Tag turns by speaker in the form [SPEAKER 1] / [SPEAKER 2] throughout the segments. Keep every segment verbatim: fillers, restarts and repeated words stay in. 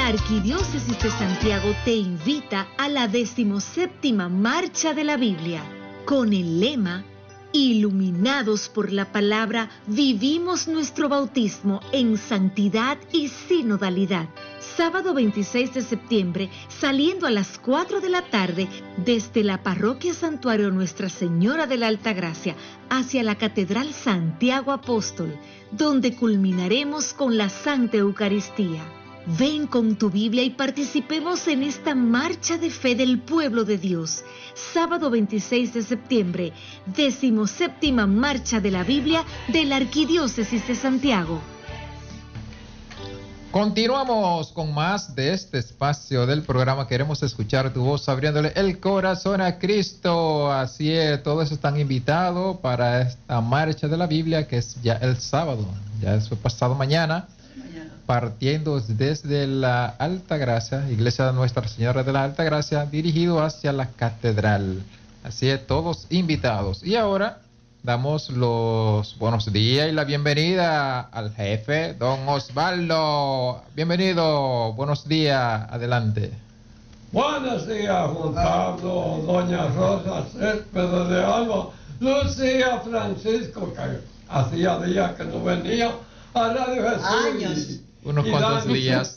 [SPEAKER 1] La Arquidiócesis de Santiago te invita a la decimoséptima Marcha de la Biblia, con el lema Iluminados por la palabra, vivimos nuestro bautismo en santidad y sinodalidad. Sábado veintiséis de septiembre, saliendo a las cuatro de la tarde desde la Parroquia Santuario Nuestra Señora de la Altagracia hacia la Catedral Santiago Apóstol, donde culminaremos con la Santa Eucaristía. Ven con tu Biblia y participemos en esta marcha de fe del pueblo de Dios. Sábado veintiséis de septiembre, decimoséptima Marcha de la Biblia de la Arquidiócesis de Santiago.
[SPEAKER 2] Continuamos con más de este espacio del programa. Queremos escuchar tu voz abriéndole el corazón a Cristo. Así es, todos están invitados para esta Marcha de la Biblia, que es ya el sábado, ya es pasado mañana. Partiendo desde la Altagracia, Iglesia de Nuestra Señora de la Altagracia, dirigido hacia la Catedral. Así es, todos invitados. Y ahora damos los buenos días y la bienvenida al jefe, don Osvaldo. Bienvenido, buenos días, adelante.
[SPEAKER 3] Buenos días, Juan Pablo, doña Rosa Céspedes de Alba, Lucía Francisco, que hacía días que no venía a Radio Jesús.
[SPEAKER 4] Años.
[SPEAKER 2] Unos cuantos días.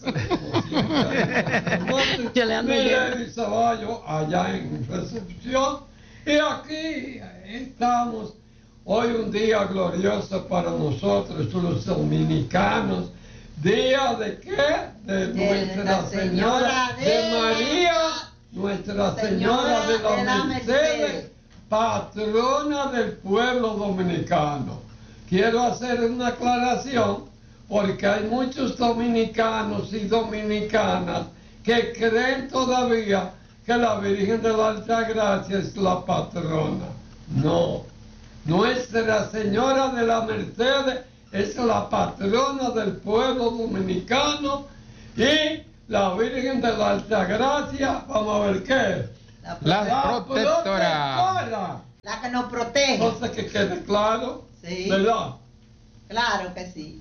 [SPEAKER 4] Yo le ando
[SPEAKER 3] Miguel y Ceballos allá en recepción. Y aquí estamos. Hoy un día glorioso para nosotros, los dominicanos. ¿Día de qué? De, de Nuestra Señora, Señora de, de María, Nuestra Señora, Señora de la, de la Merced, Merced, patrona del pueblo dominicano. Quiero hacer una aclaración, porque hay muchos dominicanos y dominicanas que creen todavía que la Virgen de la Altagracia es la patrona. No, Nuestra Señora de la Merced es la patrona del pueblo dominicano y la Virgen de la Altagracia, vamos a ver qué,
[SPEAKER 2] la, la, la protectora.
[SPEAKER 3] protectora.
[SPEAKER 4] La que nos protege.
[SPEAKER 3] Entonces que quede claro,
[SPEAKER 4] sí.
[SPEAKER 3] ¿Verdad?
[SPEAKER 4] Claro que sí.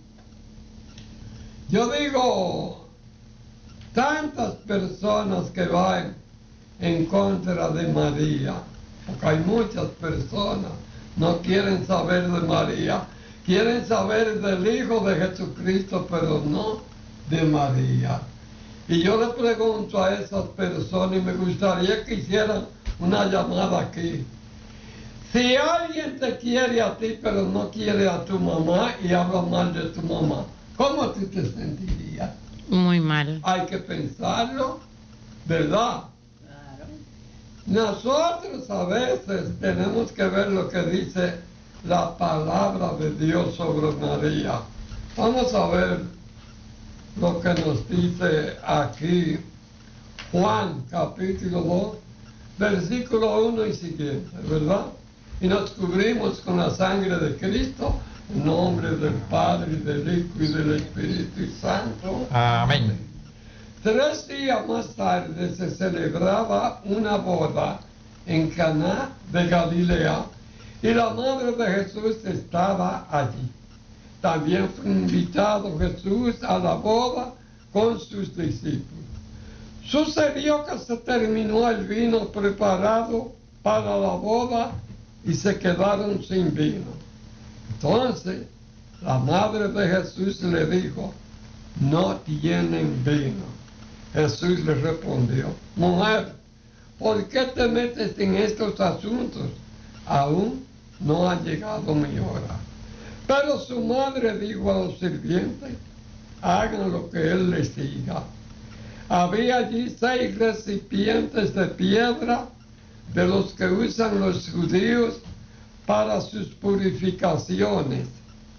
[SPEAKER 3] Yo digo, tantas personas que van en contra de María, porque hay muchas personas no quieren saber de María, quieren saber del Hijo de Jesucristo, pero no de María. Y yo le pregunto a esas personas, y me gustaría que hicieran una llamada aquí. Si alguien te quiere a ti, pero no quiere a tu mamá y habla mal de tu mamá, ¿cómo tú te sentirías?
[SPEAKER 5] Muy mal.
[SPEAKER 3] Hay que pensarlo, ¿verdad?
[SPEAKER 4] Claro.
[SPEAKER 3] Nosotros a veces tenemos que ver lo que dice la palabra de Dios sobre María. Vamos a ver lo que nos dice aquí Juan capítulo dos, versículo uno y siguiente, ¿verdad? Y nos cubrimos con la sangre de Cristo, en nombre del Padre, y del Hijo, y del Espíritu Santo.
[SPEAKER 2] Amén.
[SPEAKER 3] Tres días más tarde se celebraba una boda en Caná de Galilea, y la madre de Jesús estaba allí. También fue invitado Jesús a la boda con sus discípulos. Sucedió que se terminó el vino preparado para la boda y se quedaron sin vino. Entonces, la madre de Jesús le dijo, no tienen vino. Jesús le respondió, mujer, ¿por qué te metes en estos asuntos? Aún no ha llegado mi hora. Pero su madre dijo a los sirvientes, hagan lo que él les diga. Había allí seis recipientes de piedra de los que usan los judíos para sus purificaciones,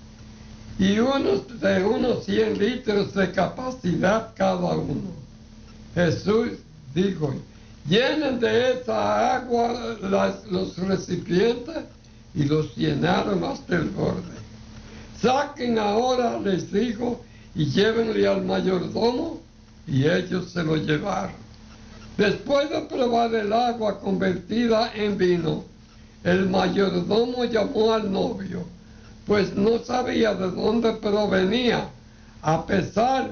[SPEAKER 3] y unos de unos cien litros de capacidad cada uno. Jesús dijo, llenen de esa agua las, los recipientes, y los llenaron hasta el borde. Saquen ahora, les dijo, y llévenle al mayordomo, y ellos se lo llevaron. Después de probar el agua convertida en vino, el mayordomo llamó al novio, pues no sabía de dónde provenía, a pesar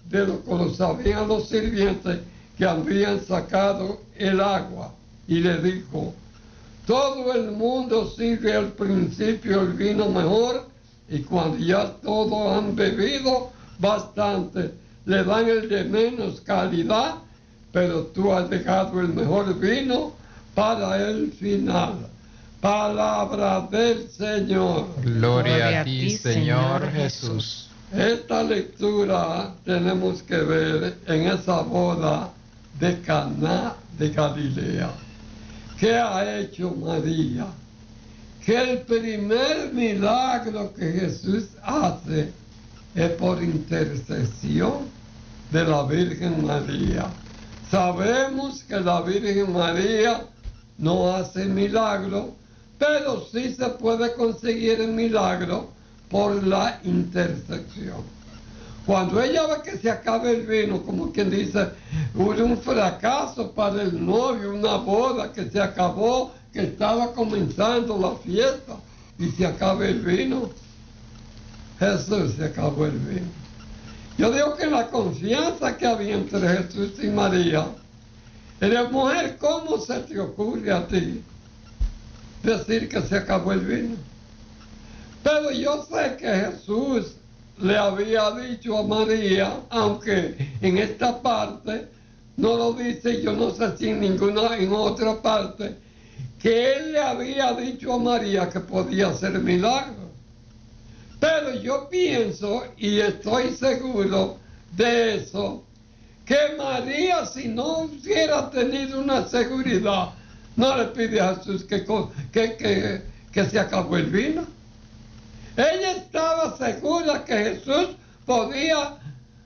[SPEAKER 3] de lo que lo sabían los sirvientes que habían sacado el agua, y le dijo: todo el mundo sirve al principio el vino mejor, y cuando ya todos han bebido bastante, le dan el de menos calidad, pero tú has dejado el mejor vino para el final. Palabra del Señor.
[SPEAKER 2] Gloria a ti, Señor Jesús.
[SPEAKER 3] Esta lectura tenemos que ver en esa boda de Caná de Galilea. ¿Qué ha hecho María? Que el primer milagro que Jesús hace es por intercesión de la Virgen María. Sabemos que la Virgen María no hace milagro, pero sí se puede conseguir el milagro por la intercesión. Cuando ella ve que se acaba el vino, como quien dice, hubo un fracaso para el novio, una boda que se acabó, que estaba comenzando la fiesta, y se acaba el vino. Jesús se acabó el vino. Yo digo que la confianza que había entre Jesús y María, era: mujer, ¿cómo se te ocurre a ti decir que se acabó el vino? Pero yo sé que Jesús le había dicho a María, aunque en esta parte no lo dice, yo no sé si en ninguna, en otra parte, que él le había dicho a María que podía hacer milagros. Pero yo pienso, y estoy seguro de eso, que María, si no hubiera tenido una seguridad, no le pide a Jesús que, que, que, que se acabó el vino. Ella estaba segura que Jesús podía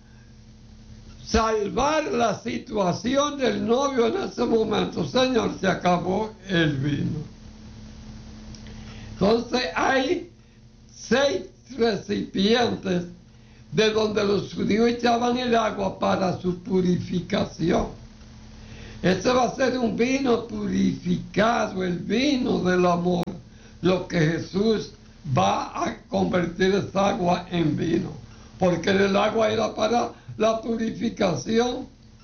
[SPEAKER 3] salvar la situación del novio en ese momento. Señor, se acabó el vino. Entonces hay seis recipientes de donde los judíos echaban el agua para su purificación. Ese va a ser un vino purificado, el vino del amor, lo que Jesús va a convertir esa agua en vino, porque el agua era para la purificación.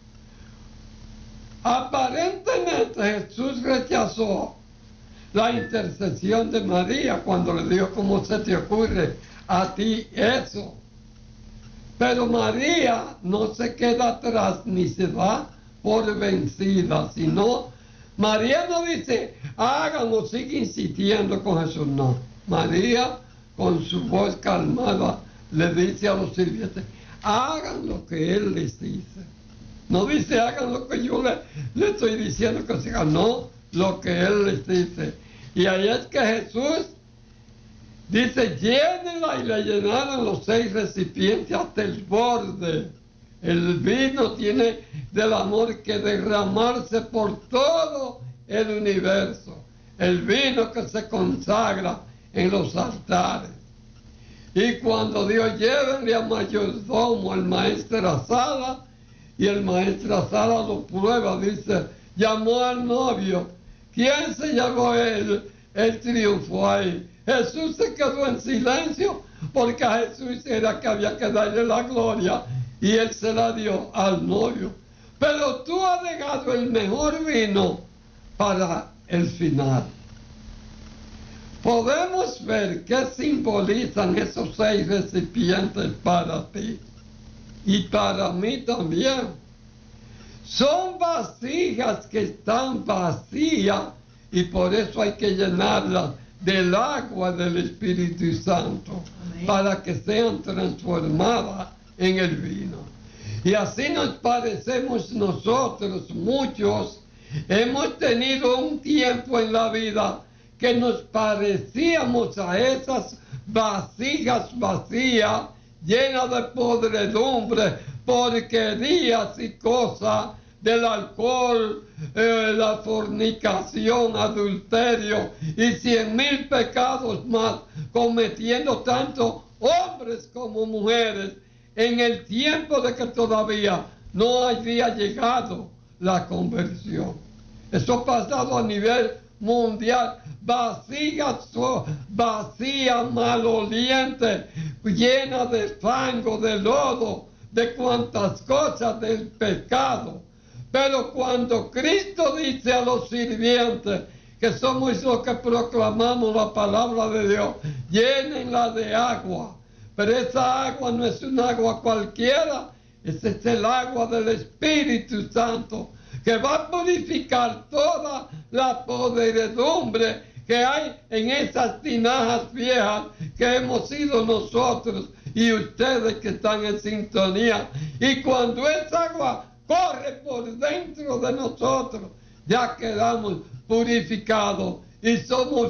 [SPEAKER 3] Aparentemente Jesús rechazó la intercesión de María cuando le dijo: ¿cómo se te ocurre a ti eso? Pero María no se queda atrás ni se da por vencida, sino María no dice: hagan o sigue insistiendo con Jesús. No, María con su voz calmada le dice a los sirvientes: hagan lo que Él les dice. No dice: hagan lo que yo le, le estoy diciendo que se hagan. No, lo que Él les dice. Y ahí es que Jesús dice: llénenla, y le llenaron los seis recipientes hasta el borde. El vino tiene del amor que derramarse por todo el universo. El vino que se consagra en los altares. Y cuando Dios llévenle a mayordomo, al maestro Sala, y el maestro Sala lo prueba, dice: llamó al novio. ¿Quién se llevó él? El triunfo ahí. Jesús se quedó en silencio, porque a Jesús era que había que darle la gloria, y él se la dio al novio. Pero tú has dejado el mejor vino para el final. Podemos ver qué simbolizan esos seis recipientes para ti y para mí también. Son vasijas que están vacías, y por eso hay que llenarlas del agua del Espíritu Santo. Amén. Para que sean transformadas en el vino. Y así nos parecemos nosotros. Muchos hemos tenido un tiempo en la vida que nos parecíamos a esas vasijas vacías, llenas de podredumbre, porquerías y cosas del alcohol, eh, la fornicación, adulterio y cien mil pecados más, cometiendo tanto hombres como mujeres, en el tiempo de que todavía no había llegado la conversión. Eso ha pasado a nivel mundial. Vasijas vacías, malolientes, llenas de fango, de lodo, de cuantas cosas del pecado. Pero cuando Cristo dice a los sirvientes, que somos los que proclamamos la palabra de Dios, llénenla de agua. Pero esa agua no es un agua cualquiera, ese es el agua del Espíritu Santo, que va a purificar toda la podredumbre que hay en esas tinajas viejas que hemos sido nosotros y ustedes que están en sintonía. Y cuando esa agua corre por dentro de nosotros, ya quedamos purificados y somos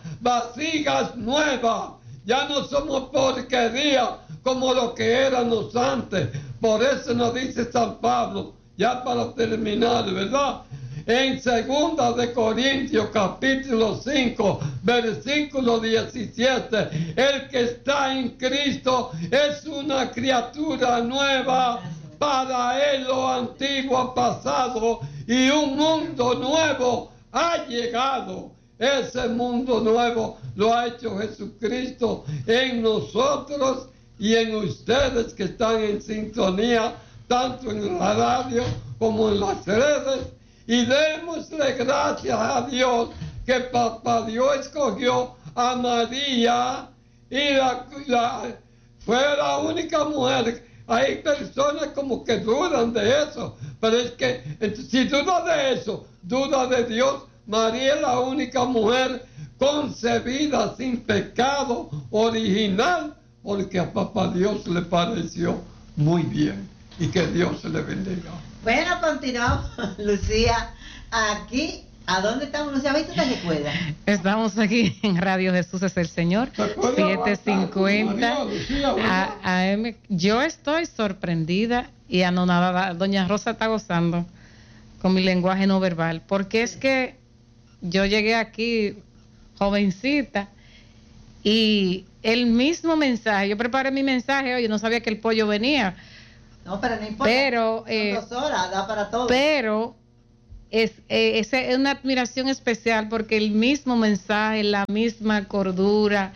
[SPEAKER 3] vasijas nuevas. Ya no somos porquería como lo que éramos antes. Por eso nos dice San Pablo, ya para terminar, ¿verdad? En segunda de Corintios capítulo cinco, versículo diecisiete, el que está en Cristo es una criatura nueva. Para él lo antiguo ha pasado y un mundo nuevo ha llegado. Ese mundo nuevo lo ha hecho Jesucristo en nosotros y en ustedes que están en sintonía, tanto en la radio como en las redes. Y démosle gracias a Dios que Papá Dios escogió a María y la, la, fue la única mujer. Hay personas como que dudan de eso, pero es que si duda de eso, duda de Dios. María es la única mujer concebida sin pecado original, porque a Papá Dios le pareció muy bien, y que Dios le bendiga.
[SPEAKER 4] Bueno, continuamos, Lucía, aquí. ¿A dónde estamos, Lucía? ¿Tú te recuerdas?
[SPEAKER 5] Estamos aquí en Radio Jesús es el Señor, siete cincuenta A M. Yo estoy sorprendida y anonadada. Doña Rosa está gozando con mi lenguaje no verbal, porque es que yo llegué aquí jovencita y el mismo mensaje, yo preparé mi mensaje hoy, no sabía que el pollo venía.
[SPEAKER 4] No, pero no importa.
[SPEAKER 5] Pero, eh,
[SPEAKER 4] dos horas, da para todo.
[SPEAKER 5] Pero es, eh, es, es una admiración especial porque el mismo mensaje, la misma cordura,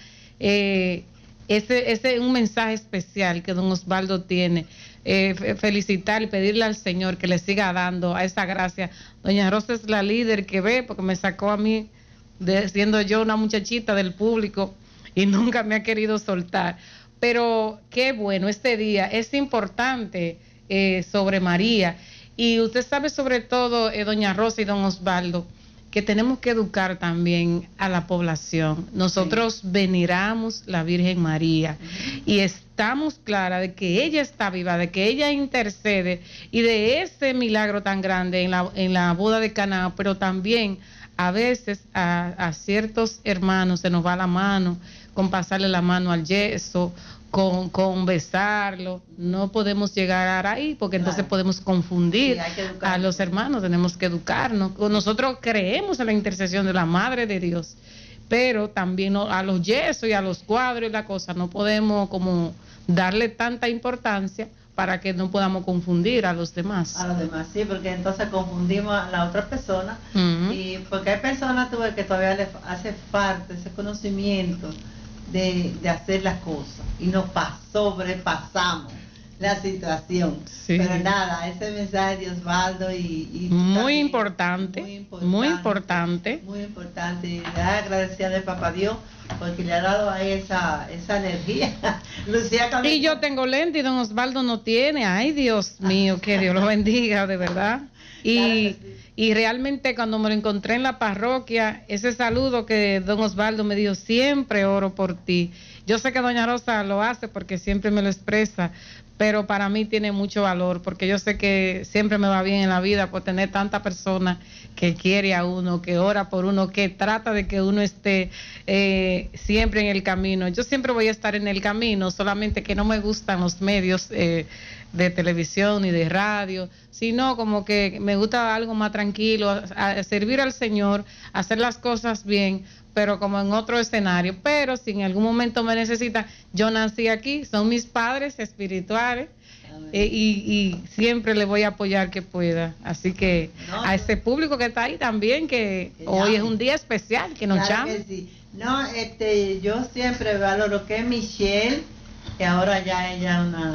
[SPEAKER 5] eh, ese es un mensaje especial que don Osvaldo tiene. Eh, felicitar y pedirle al Señor que le siga dando a esa gracia. Doña Rosa es la líder que ve, porque me sacó a mí, de, siendo yo una muchachita del público, y nunca me ha querido soltar. Pero qué bueno, este día es importante eh, sobre María. Y usted sabe sobre todo, eh, doña Rosa y don Osvaldo, que tenemos que educar también a la población. Nosotros sí. veneramos la Virgen María uh-huh. y estamos claras de que ella está viva, de que ella intercede y de ese milagro tan grande en la, en la boda de Caná, pero también a veces a, a ciertos hermanos se nos va la mano con pasarle la mano al yeso, con, con besarlo. No podemos llegar ahí porque entonces claro. podemos confundir sí, a los hermanos. Tenemos que educarnos. Nosotros creemos en la intercesión de la Madre de Dios, pero también a los yesos y a los cuadros y la cosa no podemos como darle tanta importancia para que no podamos confundir a los demás.
[SPEAKER 4] A los demás, sí, porque entonces confundimos a la otra persona uh-huh. y porque hay personas tuve, que todavía le hace falta ese conocimiento De, de hacer las cosas y nos sobrepasamos la situación. Sí. Pero nada, ese mensaje de Osvaldo y, y
[SPEAKER 5] muy,
[SPEAKER 4] también,
[SPEAKER 5] importante, muy importante, muy importante,
[SPEAKER 4] muy importante. Y le agradecida de Papá Dios porque le ha dado ahí esa, esa energía. Lucía también.
[SPEAKER 5] Y yo tengo lente y don Osvaldo no tiene. Ay, Dios mío, que Dios lo bendiga, de verdad. Y claro sí. Y realmente cuando me lo encontré en la parroquia, ese saludo que don Osvaldo me dio, siempre oro por ti. Yo sé que doña Rosa lo hace porque siempre me lo expresa, pero para mí tiene mucho valor, porque yo sé que siempre me va bien en la vida por tener tanta persona que quiere a uno, que ora por uno, que trata de que uno esté eh, siempre en el camino. Yo siempre voy a estar en el camino, solamente que no me gustan los medios eh, de televisión y de radio, sino como que me gusta algo más tranquilo, a, a servir al Señor, hacer las cosas bien, pero como en otro escenario. Pero si en algún momento me necesitan, yo nací aquí, son mis padres espirituales eh, y, y siempre le voy a apoyar que pueda. Así que no, a ese público que está ahí también, que, que hoy es un día especial, que nos
[SPEAKER 4] claro
[SPEAKER 5] llame.
[SPEAKER 4] Que sí. No, este, yo siempre valoro que Michelle, que ahora ya ella es una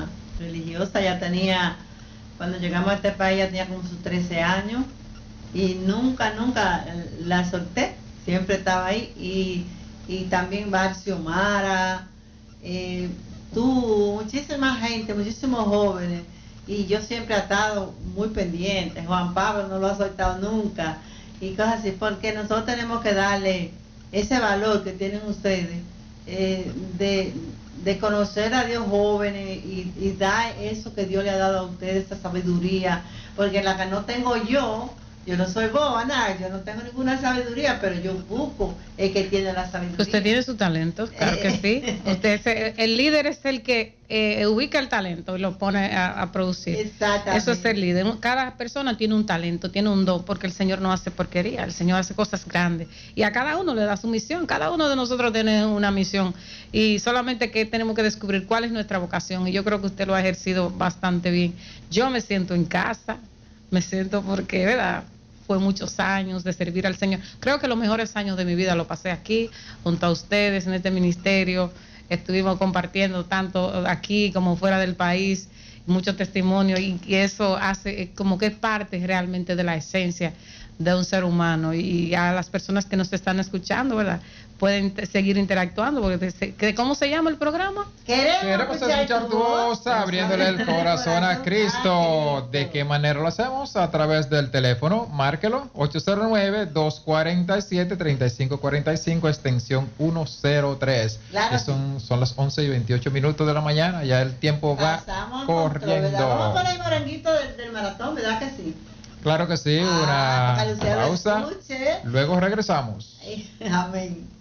[SPEAKER 4] religiosa, ya tenía, cuando llegamos a este país ya tenía como sus trece años y nunca, nunca la solté, siempre estaba ahí y, y también Barcio Mara, eh, tú, muchísima gente, muchísimos jóvenes y yo siempre he estado muy pendiente, Juan Pablo no lo ha soltado nunca y cosas así, porque nosotros tenemos que darle ese valor que tienen ustedes eh, de, de conocer a Dios jóvenes y, y dar eso que Dios le ha dado a ustedes, esa sabiduría, porque la que no tengo yo, yo no soy boba, nada, yo no tengo ninguna sabiduría, pero yo busco el que tiene la sabiduría.
[SPEAKER 5] Usted tiene su talento, claro que sí. Usted es, el líder es el que eh, ubica el talento y lo pone a, a producir.
[SPEAKER 4] Exactamente.
[SPEAKER 5] Eso es ser líder. Cada persona tiene un talento, tiene un don, porque el Señor no hace porquería, el Señor hace cosas grandes. Y a cada uno le da su misión, cada uno de nosotros tiene una misión. Y solamente que tenemos que descubrir cuál es nuestra vocación. Y yo creo que usted lo ha ejercido bastante bien. Yo me siento en casa, me siento porque, ¿verdad?, fue muchos años de servir al Señor. Creo que los mejores años de mi vida lo pasé aquí, junto a ustedes, en este ministerio. Estuvimos compartiendo tanto aquí como fuera del país, mucho testimonio, y, y eso hace como que es parte realmente de la esencia de un ser humano. Y a las personas que nos están escuchando, ¿verdad?, pueden seguir interactuando, porque ¿cómo se llama el programa?
[SPEAKER 4] Queremos,
[SPEAKER 2] Queremos escuchar tu voz, abriéndole el corazón a Cristo. ¿De qué manera lo hacemos? A través del teléfono, márquelo, ocho cero nueve, dos cuatro siete, tres cinco cuatro cinco, extensión ciento tres.
[SPEAKER 4] Claro.
[SPEAKER 2] Son, son las once y veintiocho minutos de la mañana, ya el tiempo va
[SPEAKER 4] Pasamos
[SPEAKER 2] corriendo.
[SPEAKER 4] control, vamos con el moranguito del, del maratón, ¿verdad que sí?
[SPEAKER 2] Claro que sí,
[SPEAKER 4] Ah,
[SPEAKER 2] una pausa, luego regresamos.
[SPEAKER 4] Amén.